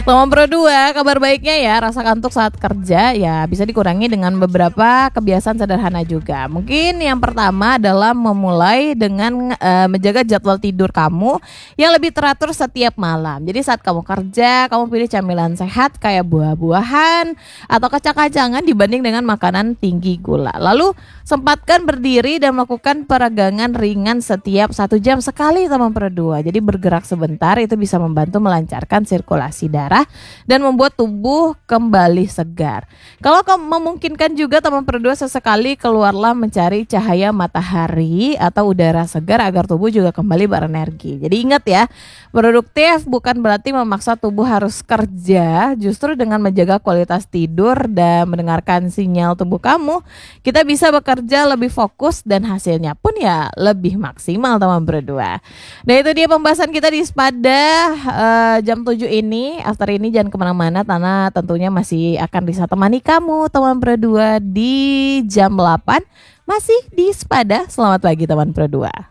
Teman Pro 2, kabar baiknya ya, rasa kantuk saat kerja ya bisa dikurangi dengan beberapa kebiasaan sederhana juga. Mungkin yang pertama adalah memulai dengan menjaga jadwal tidur kamu yang lebih teratur setiap malam. Jadi saat kamu kerja, kamu pilih camilan sehat kayak buah-buahan atau kacang-kacangan dibanding dengan makanan tinggi gula. Lalu sempatkan berdiri dan melakukan peregangan ringan setiap 1 jam sekali teman Pro 2. Jadi bergerak sebentar itu bisa membantu melancarkan sirkulasi darah dan membuat tubuh kembali segar. Kalau kamu memungkinkan juga teman Pro 2 sesekali keluarlah mencari cahaya matahari atau udara segar agar tubuh juga kembali berenergi. Jadi ingat ya, produktif bukan berarti memaksa tubuh harus kerja. Justru dengan menjaga kualitas tidur dan mendengarkan sinyal tubuh kamu, kita bisa bekerja lebih fokus dan hasilnya pun ya lebih maksimal teman Pro 2. Nah itu dia pembahasan kita di Spada jam 7 ini. After ini jangan kemana-mana karena tentunya masih akan bisa temani kamu teman Pro 2 di jam 8 masih di Spada. Selamat pagi teman Pro 2.